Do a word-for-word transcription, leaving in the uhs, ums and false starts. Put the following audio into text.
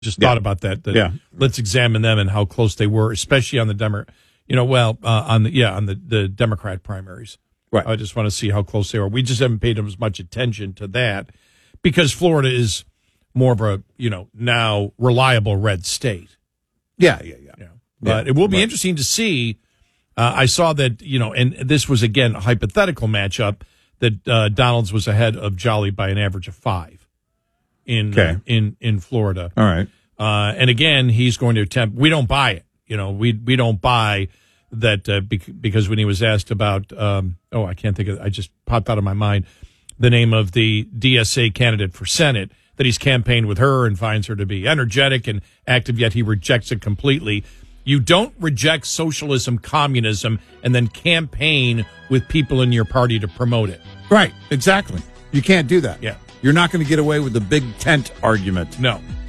just yeah. thought about that. that yeah. Let's examine them and how close they were, especially on the Demo, you know, well, uh, on the yeah, on the, the Democrat primaries. Right. I just want to see how close they are. We just haven't paid as much attention to that because Florida is more of a, you know, now reliable red state. Yeah, yeah, yeah. yeah. But yeah, it will be right. interesting to see. Uh, I saw that, you know, and this was, again, a hypothetical matchup, that uh, Donalds was ahead of Jolly by an average of five in okay. uh, in, in Florida. All right. Uh, and, again, he's going to attempt. We don't buy it. You know, we we don't buy that uh, bec- because when he was asked about, um, oh, I can't think of, I just popped out of my mind, the name of the D S A candidate for Senate, that he's campaigned with her and finds her to be energetic and active, yet he rejects it completely. You don't reject socialism, communism, and then campaign with people in your party to promote it. Right, exactly. You can't do that. Yeah. You're not going to get away with the big tent argument. No.